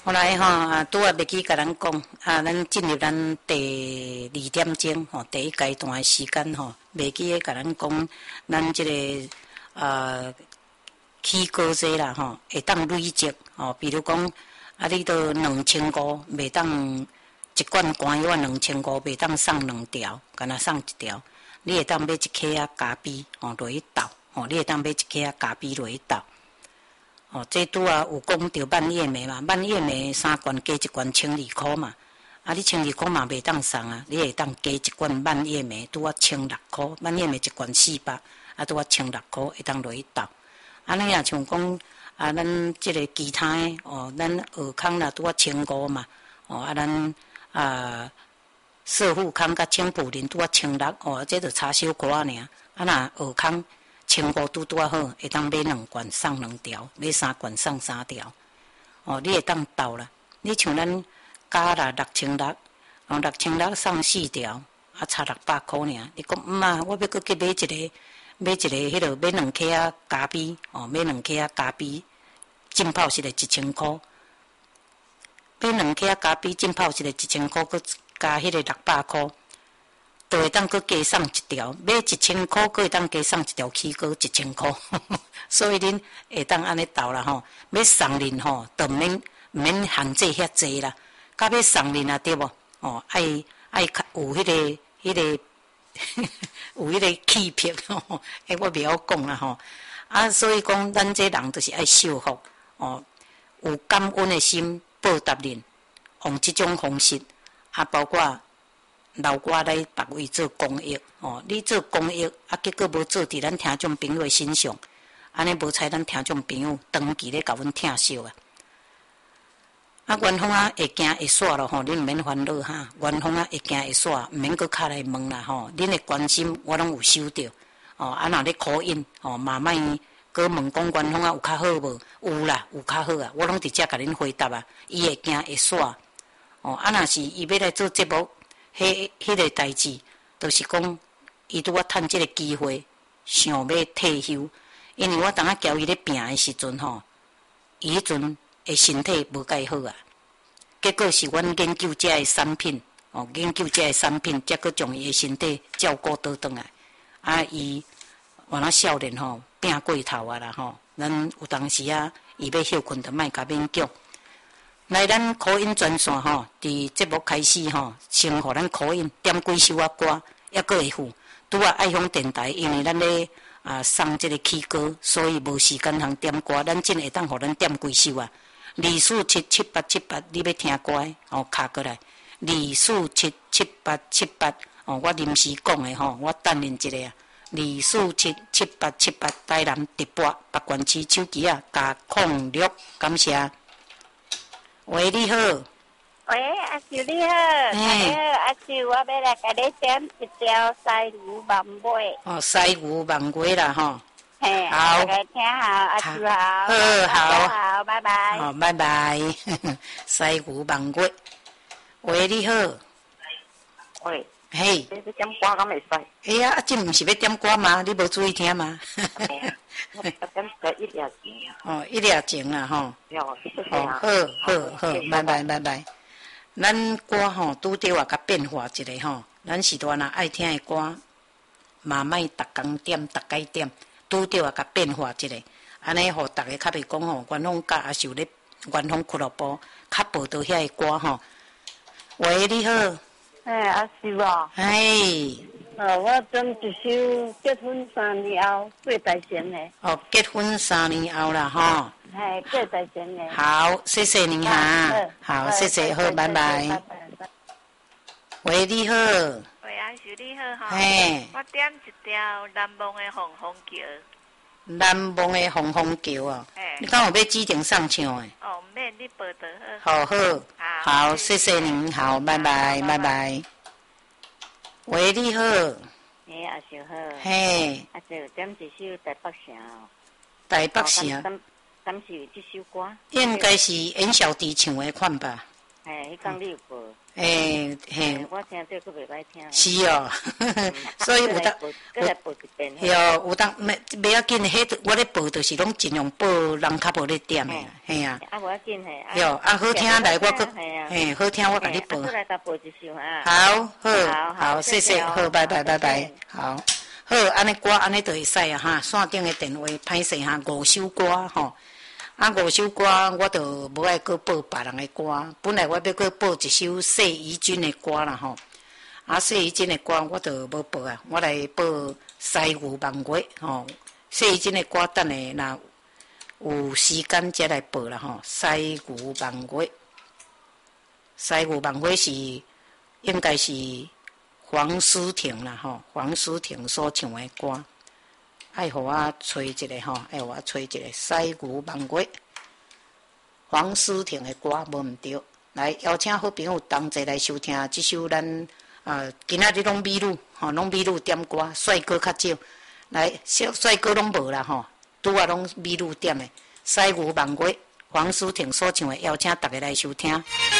后来拄啊，袂记甲咱讲咱进入咱第2点钟第一阶段的时间袂记甲咱讲，咱这个起高济啦会当累积比如讲你都2500，袂当一罐肝药2500，袂当送2条，干那送1条，你会当买一颗咖啡落去倒你会当买一颗咖啡落去倒。这拄啊有讲到蔓越莓嘛，蔓越莓3罐加1罐12块嘛，你12块嘛袂当送你会当加1罐蔓越莓，拄啊16块，蔓越莓1罐400，拄啊16块会当落去倒。安尼也像讲咱即个其他的咱尔康啦拄啊1500嘛，咱社富康甲青浦林拄啊1600这就差小可尔。若尔康1500拄好，会当买2罐送2条，买3罐送3条。你会当倒啦。你像咱加啦6600送4条，差600块尔。你讲啊，我要搁去买一个迄落买2颗咖啡买2颗咖啡浸泡式的1000块，买2颗咖啡浸泡式的1000块，搁加迄个600块。就会当搁加送1条，买1000块，搁会当加送1条起膏1000块，所以恁会当安尼斗啦要送恁就免限制遐济啦，甲要送恁对无爱有迄个有迄个气魄我袂晓讲啦所以讲咱这人就是爱修福有感恩的心报答恁，用这种方式包括。留我来别位做公益你做公益结果无做伫咱听众朋友的身上，安尼无采咱听众朋友长期咧甲阮疼惜元芳会行会煞咯恁毋免烦恼元芳会行会煞，毋免搁敲来问啦恁的关心我拢有收到若咧考印嘛莫搁问讲元芳有较好无？有啦，有较好我拢直接甲恁回答伊会行会煞若是伊要来做节目。迄个代志，就是讲，伊拄我趁即个机会，想要退休，因为我当交伊咧病的时阵伊迄阵的身体无介好结果是阮研究遮的产品研究遮的产品，才搁将伊的身体照顾倒转来伊原来少年病过头啦咱有当时伊要休困，就莫甲勉强。来，咱考音专线伫节目开始先互咱考音点几首歌，还佫会付。拄爱向电台，因为咱咧送即个起歌，所以无时间通点歌。咱真会当互咱点几首2477878，你要听歌卡过来2477878我临时讲的我等恁一下2477878，台南直播北关区手机加06，感谢。喂，你好。 喂，阿秀你好。阿秀，我要来甲你点一条西牛慢尾。 西牛慢尾啦好。 大家听好，阿秀好。好，拜拜。 拜拜。西牛慢尾。喂，你好。 喂。 嘿。 你要点歌敢会使？ 这毋是要点歌吗？你无注意听吗？ 我点一粒钱。 一粒钱啦好，拜拜。咱歌拄着甲变化一下咱时段爱听的歌，嘛莫逐工点，逐摆点，拄着甲变化一下，安尼互逐个较袂讲元芳甲阿秀咧元芳俱乐部较报道遐的歌喂，你好。 阿秀啊。我点一首结婚3年后过大前的。 结婚3年后啦过大前的。 好，谢谢你好，谢谢，好，拜拜。喂，你好。 喂，阿秀你好我点一条南梦的红枫桥。 南梦的红枫桥你敢有要指定上唱的？ 毋免，你报道好。好，谢谢您，好，拜拜。喂，你好。 阿秀好。阿秀点一首台北城。 台北城。 敢是这首歌？ 应该是严小弟唱的款吧？ 迄天你有报。 嘿， 我听着佫袂歹听。 是哦，所以有当，有当袂要紧，迄我咧报就是拢尽量报人较无咧点的，嘿啊。 啊，无要紧嘿。 哟，啊好听来我佫，嘿好听我甲你报。 来甲报一首啊。 好，谢谢，好，拜拜，好，好，安尼歌安尼就会使啊哈，线顶的电话歹势哈，5首歌吼。啊，5首歌我就无爱搁报别人的歌，本来我要搁报一首谢怡君的歌啦吼。啊，谢怡君的歌我就无报啊，我来报西湖望月吼。谢怡君的歌等下若有时间才来报啦吼。西湖望月，西湖望月是应该是黄思婷啦吼，黄思婷所唱的歌。爱互我找一个吼，爱互我找一个西湖望月，黄思婷的歌无毋对。来邀请好朋友同齐来收听即首咱今仔日拢美女吼，拢美女点歌，帅哥较少。来，帅哥拢无啦吼，拄啊拢美女点的西湖望月，黄思婷所唱的，邀请大家来收听。